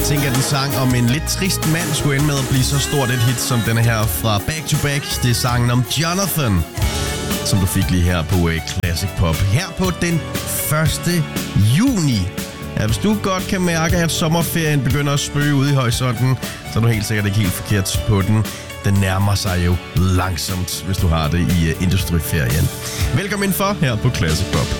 Tænk, at en sang om en lidt trist mand skulle ende med at blive så stort et hit som denne her fra Back to Back. Det er sangen om Jonathan, som du fik lige her på Classic Pop. Her på den 1. juni. Ja, hvis du godt kan mærke, at sommerferien begynder at spøge ude i horisonten, så er du helt sikkert ikke helt forkert på den. Den nærmer sig jo langsomt, hvis du har det i industriferien. Velkommen indenfor her på Classic Pop.